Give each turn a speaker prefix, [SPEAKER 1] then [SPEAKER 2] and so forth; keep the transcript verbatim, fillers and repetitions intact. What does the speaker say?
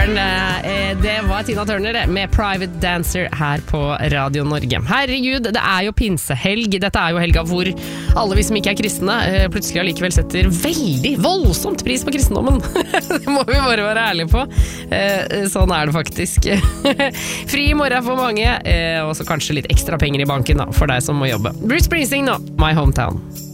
[SPEAKER 1] Søren, det var Tina Turner med Private Dancer her på Radio Norge. Herregud, det er jo pinsehelg. Dette er jo helga hvor alle vi som ikke er kristne plutselig allikevel setter veldig voldsomt pris på kristendommen. Det må vi bare være ærlige på. Sånn er det faktisk. Fri i morgen for mange, og så kanskje litt ekstra penger i banken da, for deg som må jobbe. Bruce Springsteen nå, My Hometown.